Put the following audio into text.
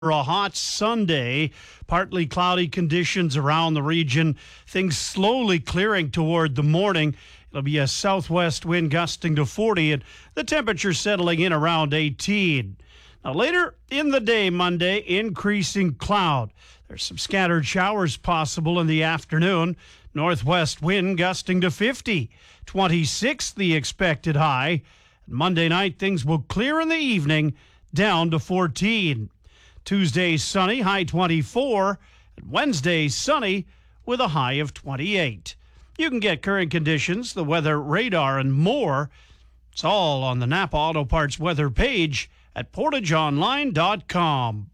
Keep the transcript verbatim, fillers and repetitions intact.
For a hot Sunday, partly cloudy conditions around the region, things slowly clearing toward the morning. It'll be a southwest wind gusting to forty and the temperature settling in around eighteen. Now later in the day Monday, increasing cloud. There's some scattered showers possible in the afternoon. Northwest wind gusting to fifty. twenty-six the expected high. Monday night things will clear in the evening, down to fourteen. Tuesday sunny, high twenty-four, and Wednesday sunny with a high of twenty-eight. You can get current conditions, the weather radar, and more. It's all on the Napa Auto Parts weather page at portage online dot com.